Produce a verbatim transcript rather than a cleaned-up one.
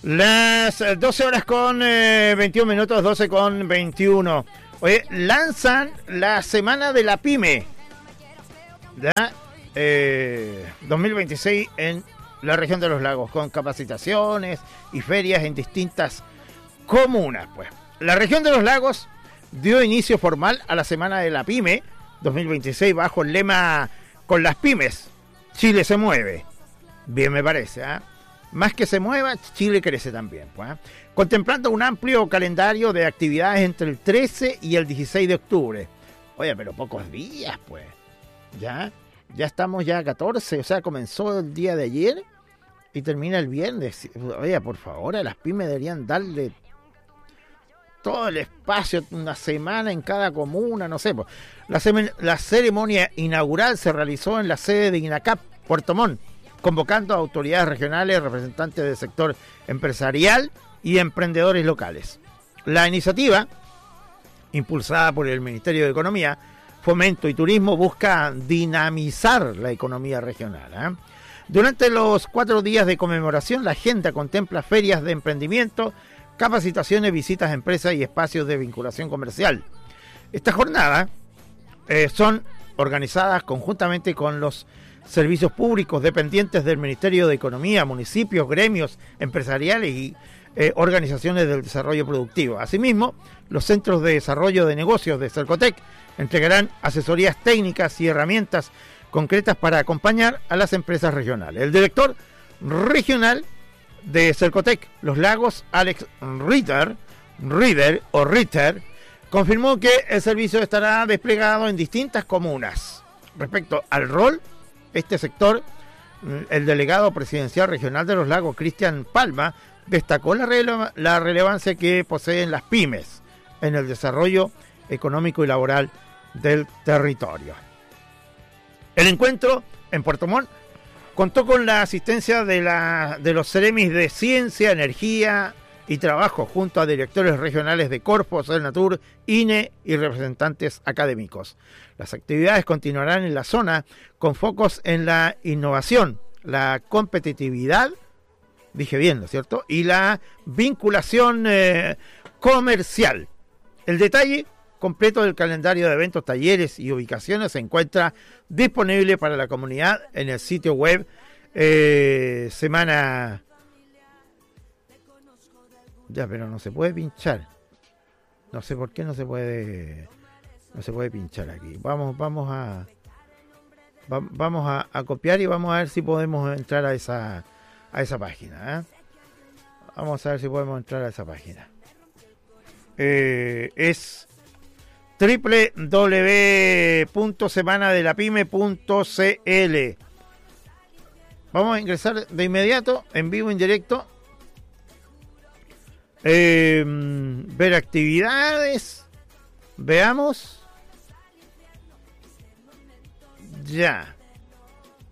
Las doce horas con eh, veintiún minutos, doce con veintiuno. Oye, lanzan la Semana de la Pyme, ¿ya? Eh, dos mil veintiséis en la región de los lagos, con capacitaciones y ferias en distintas comunas. Pues la región de los lagos dio inicio formal a la Semana de la Pyme dos mil veintiséis bajo el lema "Con las pymes, Chile se mueve". Bien me parece, ¿eh? Más que se mueva, Chile crece también, pues, ¿eh? Contemplando un amplio calendario de actividades entre el trece y el dieciséis de octubre. Oye, pero pocos días, pues. Ya, ya estamos ya a catorce, o sea, comenzó el día de ayer y termina el viernes. Oye, por favor, a las pymes deberían darle todo el espacio, una semana en cada comuna, no sé. Pues. La, sem- la ceremonia inaugural se realizó en la sede de INACAP, Puerto Montt, convocando a autoridades regionales, representantes del sector empresarial y emprendedores locales. La iniciativa, impulsada por el Ministerio de Economía, Fomento y Turismo, busca dinamizar la economía regional, ¿eh? Durante los cuatro días de conmemoración, la agenda contempla ferias de emprendimiento, capacitaciones, visitas a empresas y espacios de vinculación comercial. Estas jornadas eh, son organizadas conjuntamente con los servicios públicos dependientes del Ministerio de Economía, municipios, gremios empresariales y eh, organizaciones del desarrollo productivo. Asimismo, los centros de desarrollo de negocios de Cercotec entregarán asesorías técnicas y herramientas concretas para acompañar a las empresas regionales. El director regional de Cercotec Los Lagos, Alex Ritter, Ritter o Ritter, confirmó que el servicio estará desplegado en distintas comunas. Respecto al rol, este sector, el delegado presidencial regional de Los Lagos, Cristian Palma, destacó la, rele- la relevancia que poseen las pymes en el desarrollo económico y laboral del territorio. El encuentro en Puerto Montt contó con la asistencia de, la, de los Ceremis de Ciencia, Energía y Trabajo, junto a directores regionales de Corfo, Senatur, I N E y representantes académicos. Las actividades continuarán en la zona con focos en la innovación, la competitividad, dije bien, ¿no es cierto?, y la vinculación eh, comercial. El detalle completo del calendario de eventos, talleres y ubicaciones se encuentra disponible para la comunidad en el sitio web eh, Semana... Ya, pero no se puede pinchar. No sé por qué no se puede... No se puede pinchar aquí. Vamos, vamos a... Va, vamos a, a copiar y vamos a ver si podemos entrar a esa, a esa página, ¿eh? Vamos a ver si podemos entrar a esa página. Eh, es doble u doble u doble u punto semana de la pyme punto c l. Vamos a ingresar de inmediato, en vivo, en directo. Eh, ver actividades. Veamos. Ya.